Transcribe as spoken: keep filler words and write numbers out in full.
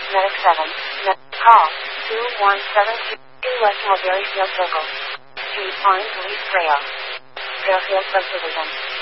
Medic seven. Med- call two one seven two West Mulberry Field Circle. Street Orange Leaf Trail. Fairfield Subdivision.